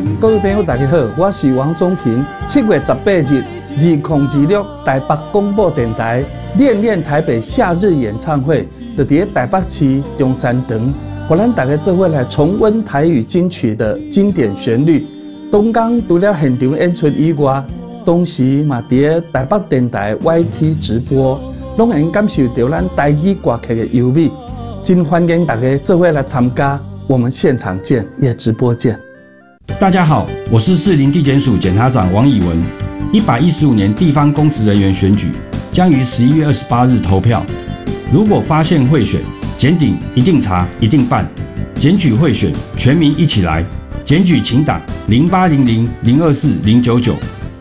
各位朋友，大家好，我是王宗平。7月18日，2026台北广播电台恋恋台北夏日演唱会，就在台北市中山堂，互咱大家做伙来重温台语金曲的经典旋律。东港除了现场演出以外，同时嘛在台北电台 YT 直播，拢能感受到咱台语歌曲的优美。真欢迎大家做伙来参加，我们现场见，也直播见。 大家好，我是士林地检署检察长王以文。115年地方公职人员选举将于11月28日投票。如果发现贿选，检警一定查，一定办。检举贿选，全民一起来。检举请打0800-024-099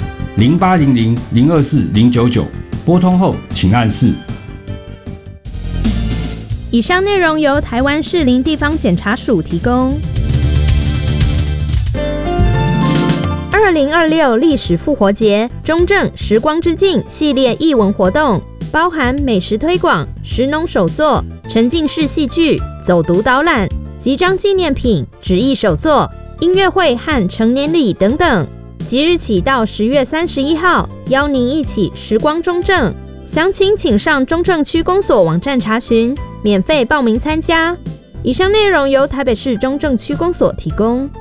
0800-024-099，拨通后请按4。 以上内容由台湾士林地方检察署提供。2026历史复活节中正时光之境系列艺文活动，包含美食推广、食农手作、沉浸式戏剧、走读导览、集章纪念品、纸艺手作、音乐会和成年礼等等。即日起到10月31号，邀您一起时光中正。详情请上中正区公所网站查询，免费报名参加。以上内容由台北市中正区公所提供。